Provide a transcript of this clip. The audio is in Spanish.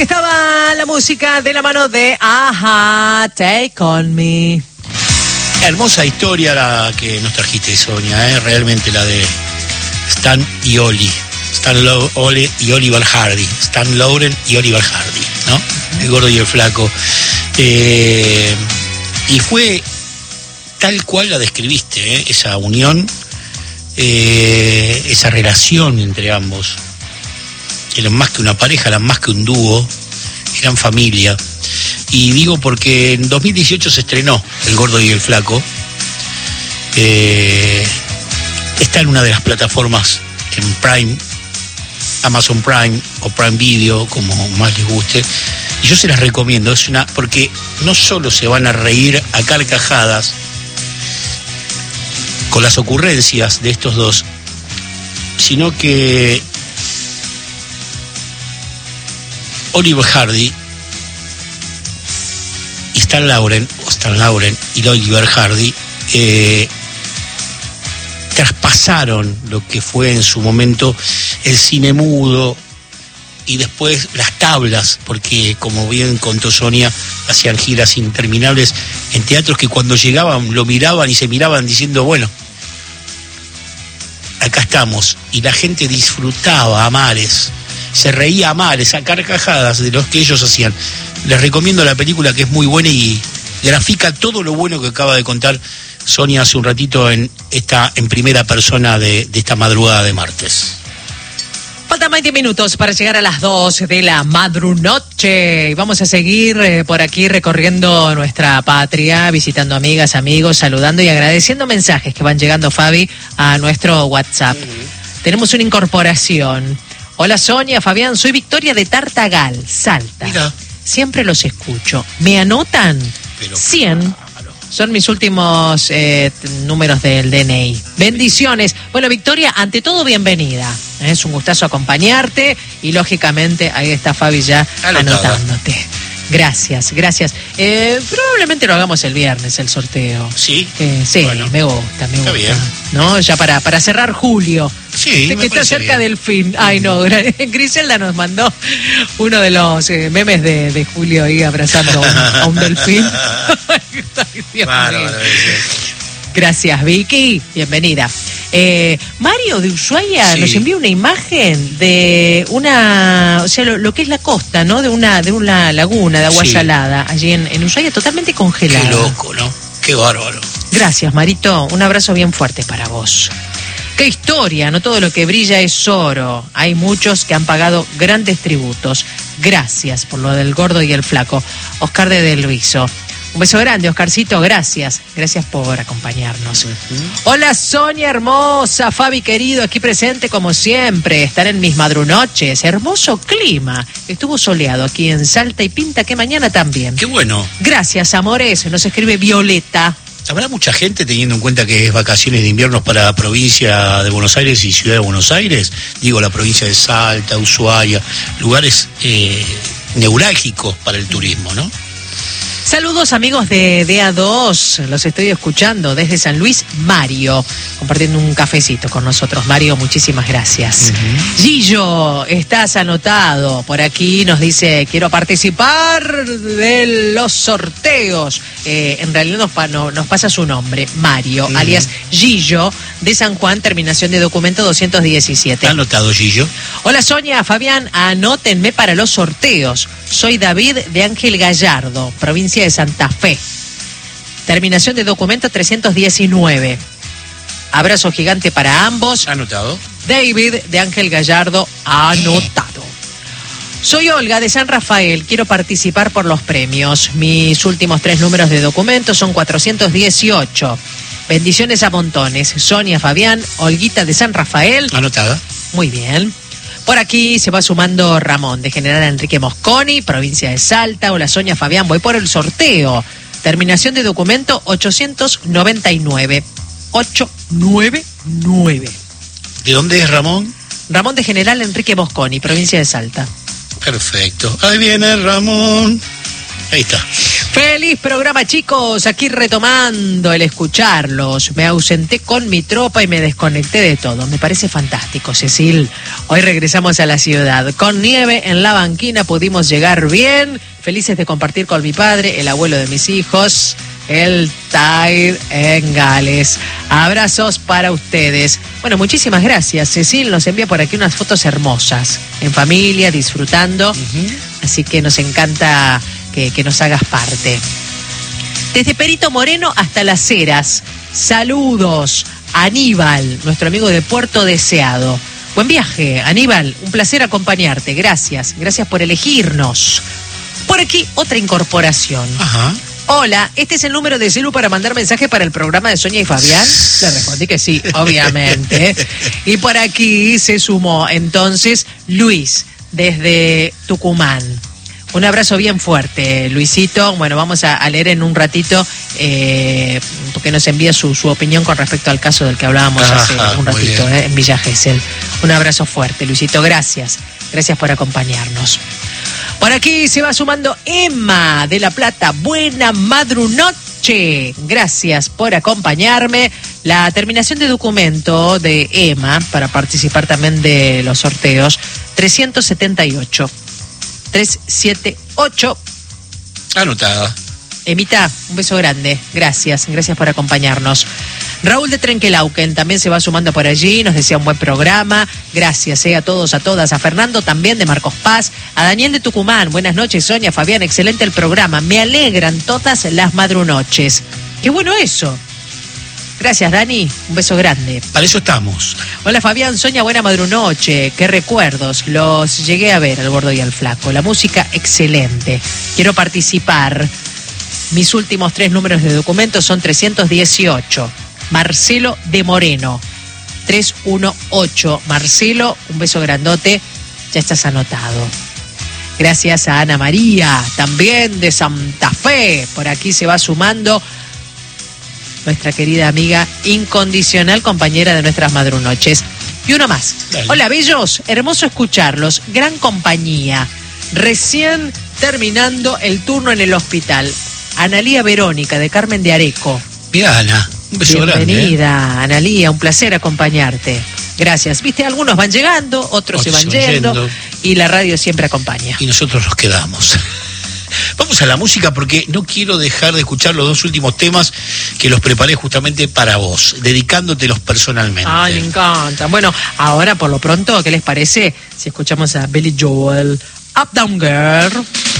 Ahí estaba la música de la mano de Ajá, Take On Me. Hermosa historia la que nos trajiste, Sonia, realmente la de Stan y Oli. Ole y Oliver Hardy. Stan Laurel y Oliver Hardy, ¿no? El gordo y el flaco. Y fue tal cual la describiste, esa unión, esa relación entre ambos. Eran más que una pareja, eran más que un dúo, eran familia. Y digo porque en 2018 se estrenó El Gordo y el Flaco. Está en una de las plataformas en Prime, Amazon Prime o Prime Video, como más les guste. Y yo se las recomiendo, porque no solo se van a reír a carcajadas con las ocurrencias de estos dos, sino que Oliver Hardy y Stan Laurel y Oliver Hardy traspasaron lo que fue en su momento el cine mudo y después las tablas, porque como bien contó Sonia, hacían giras interminables en teatros que cuando llegaban lo miraban y se miraban diciendo, bueno, acá estamos, y la gente disfrutaba a mares, se reía a mares, a carcajadas de los que ellos hacían. Les recomiendo la película, que es muy buena y grafica todo lo bueno que acaba de contar Sonia hace un ratito en primera persona de esta madrugada de martes. Faltan 20 minutos para llegar a las 2 de la madrunoche. Y vamos a seguir por aquí recorriendo nuestra patria, visitando amigas, amigos, saludando y agradeciendo mensajes que van llegando, Fabi, a nuestro WhatsApp. Tenemos una incorporación. Hola Sonia, Fabián, soy Victoria de Tartagal, Salta. Mira. Siempre los escucho. ¿Me anotan? Pero 100. Claro. Son mis últimos números del DNI. Bendiciones. Bueno, Victoria, ante todo, bienvenida. Es un gustazo acompañarte y, lógicamente, ahí está Fabi ya anotándote. Gracias. Probablemente lo hagamos el viernes, el sorteo. ¿Sí? Sí, bueno, me gusta. Está bien. ¿No? Ya para cerrar julio. Sí, que está cerca del fin. Ay, no. Griselda nos mandó uno de los memes de Julio ahí abrazando a un delfín. Ay, Dios mío. Gracias, Vicky. Bienvenida. Mario de Ushuaia nos envió una imagen de una, o sea, lo que es la costa, ¿no? De una laguna de agua salada allí en Ushuaia, totalmente congelada. Qué loco, ¿no? Qué bárbaro. Gracias, Marito. Un abrazo bien fuerte para vos. Qué historia, no todo lo que brilla es oro. Hay muchos que han pagado grandes tributos. Gracias por lo del gordo y el flaco. Oscar de Del Viso. Un beso grande, Oscarcito, gracias por acompañarnos. Hola Sonia hermosa, Fabi querido, aquí presente como siempre, estar en mis madrunoches, hermoso clima, estuvo soleado aquí en Salta y pinta que mañana también. Qué bueno. Gracias, amores, nos escribe Violeta. ¿Habrá mucha gente teniendo en cuenta que es vacaciones de invierno para la provincia de Buenos Aires y Ciudad de Buenos Aires? Digo, la provincia de Salta, Ushuaia, lugares neurálgicos para el turismo, ¿no? Saludos amigos de DA2, los estoy escuchando desde San Luis, Mario, compartiendo un cafecito con nosotros. Mario, muchísimas gracias. Gillo, estás anotado, por aquí nos dice, quiero participar de los sorteos. En realidad nos pasa su nombre, Mario, alias Gillo, de San Juan, terminación de documento 217. Anotado, Gillo. Hola Sonia, Fabián, anótenme para los sorteos. Soy David de Ángel Gallardo, provincia de Santa Fe. Terminación de documento 319. Abrazo gigante para ambos. Anotado. David de Ángel Gallardo, anotado. Soy Olga de San Rafael, quiero participar por los premios. Mis últimos 3 números de documento son 418. Bendiciones a montones. Sonia, Fabián, Olguita de San Rafael. Anotada. Muy bien. Por aquí se va sumando Ramón, de General Enrique Mosconi, provincia de Salta. Hola Sonia, Fabián, voy por el sorteo. Terminación de documento 899. 899. ¿De dónde es Ramón? Ramón de General Enrique Mosconi, provincia de Salta. Perfecto. Ahí viene Ramón. Ahí está. Feliz programa, chicos, aquí retomando el escucharlos. Me ausenté con mi tropa y me desconecté de todo. Me parece fantástico, Cecil. Hoy regresamos a la ciudad. Con nieve en la banquina pudimos llegar bien. Felices de compartir con mi padre, el abuelo de mis hijos, el Tide en Gales. Abrazos para ustedes. Bueno, muchísimas gracias. Cecil nos envía por aquí unas fotos hermosas, en familia, disfrutando. Así que nos encanta que nos hagas parte. Desde Perito Moreno hasta Las Heras, saludos. Aníbal, nuestro amigo de Puerto Deseado. Buen viaje, Aníbal, un placer acompañarte. Gracias por elegirnos. Por aquí, otra incorporación. Ajá. Hola, este es el número de celu para mandar mensaje para el programa de Sonia y Fabián. Le respondí que sí, obviamente. Y por aquí se sumó entonces Luis, desde Tucumán. Un abrazo bien fuerte, Luisito. Bueno, vamos a leer en un ratito, porque nos envía su opinión con respecto al caso del que hablábamos hace un ratito, en Villa Gesell. Un abrazo fuerte, Luisito. Gracias por acompañarnos. Por aquí se va sumando Emma de La Plata. Buena madrunoche. Gracias por acompañarme. La terminación de documento de Emma para participar también de los sorteos, 378. Anotada. Emita, un beso grande. Gracias por acompañarnos. Raúl de Trenquelauquen también se va sumando por allí, nos decía un buen programa. Gracias a todos, a todas. A Fernando también de Marcos Paz. A Daniel de Tucumán. Buenas noches, Sonia, Fabián, excelente el programa. Me alegran todas las madrunoches. Qué bueno eso. Gracias, Dani. Un beso grande. Para eso estamos. Hola, Fabián, Sonia, buena madrunoche. Qué recuerdos. Los llegué a ver, al Gordo y al Flaco. La música, excelente. Quiero participar. Mis últimos 3 números de documento son 318. Marcelo de Moreno. 318. Marcelo, un beso grandote. Ya estás anotado. Gracias a Ana María, también de Santa Fe. Por aquí se va sumando nuestra querida amiga incondicional, compañera de nuestras madrunoches. Y uno más. Dale. Hola, bellos, hermoso escucharlos, gran compañía. Recién terminando el turno en el hospital. Analía Verónica, de Carmen de Areco. Mira, Ana, un beso grande. Bienvenida, Analía, un placer acompañarte. Gracias. Viste, algunos van llegando, otros se van yendo, y la radio siempre acompaña. Y nosotros nos quedamos. Vamos a la música porque no quiero dejar de escuchar los 2 últimos temas que los preparé justamente para vos, dedicándotelos personalmente. Ay, me encanta. Bueno, ahora por lo pronto, ¿qué les parece si escuchamos a Billy Joel, Up Down Girl?